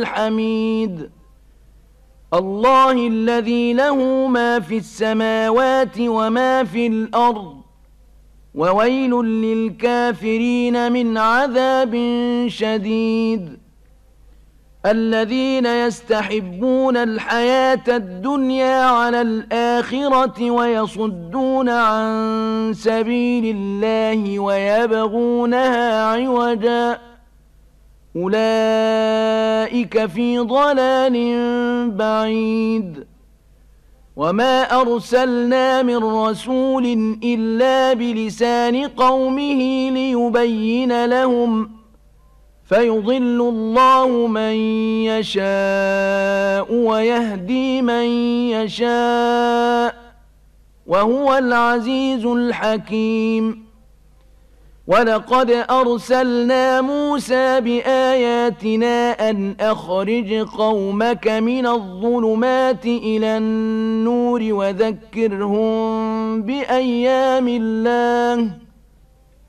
الحميد الله الذي له ما في السماوات وما في الأرض وويل للكافرين من عذاب شديد الذين يستحبون الحياة الدنيا على الآخرة ويصدون عن سبيل الله ويبغونها عوجا أولئك في ضلال بعيد وما أرسلنا من رسول إلا بلسان قومه ليبين لهم فيضل الله من يشاء ويهدي من يشاء وهو العزيز الحكيم ولقد أرسلنا موسى بآياتنا أن أخرج قومك من الظلمات إلى النور وذكرهم بأيام الله